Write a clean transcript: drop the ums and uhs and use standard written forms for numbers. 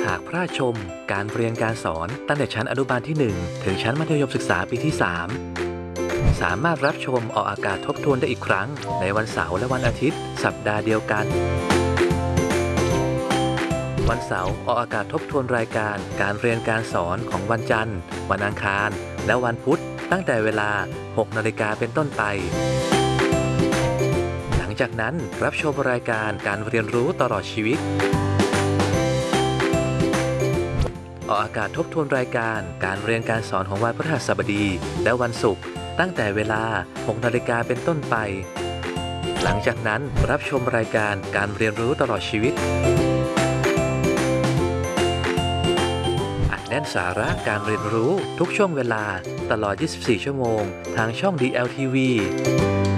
ากพระราชชมการเรียนการสอนตั้งแต่ชั้นอนุบาลที่ 1 ถึงชั้นมัธยมศึกษาปีที่ 3 สามารถรับชมออกอากาศทบทวนได้อีกครั้งในวันเสาร์และวันอาทิตย์สัปดาห์เดียวกันวันเสาร์ออกอากาศทบทวนรายการการเรียนการสอนของวันจันทร์วันอังคารและวันพุธตั้งแต่เวลา 6 นาฬิกาเป็นต้นไปหลังจากนั้นรับชมรายการการเรียนรู้ตลอดชีวิตออกอากาศทบทวนรายการการเรียนการสอนของวันพฤหัสบดีและวันศุกร์ตั้งแต่เวลา 6 นาฬิกาเป็นต้นไปหลังจากนั้นรับชมรายการการเรียนรู้ตลอดชีวิตอัดแน่นสาระการเรียนรู้ทุกช่วงเวลาตลอด 24 ชั่วโมงทางช่อง DLTV